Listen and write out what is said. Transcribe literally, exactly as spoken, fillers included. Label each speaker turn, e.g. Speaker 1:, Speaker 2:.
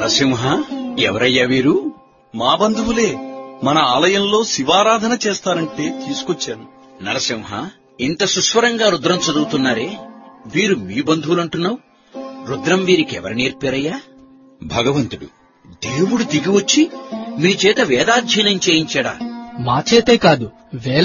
Speaker 1: నరసింహ, ఎవరయ్యా వీరు?
Speaker 2: మా బంధువులే. మన ఆలయంలో శివారాధన చేస్తారంటే తీసుకొచ్చాను.
Speaker 1: నరసింహ, ఇంత సుస్వరంగా రుద్రం చదువుతున్నారే, వీరు మీ బంధువులంటున్నావు? రుద్రం వీరికి ఎవరు నేర్పారయ్యా? భగవంతుడు, దేవుడు దిగివచ్చి మీ చేత వేదాధ్యయనం చేయించాడా?
Speaker 3: మా చేతే కాదు, వేల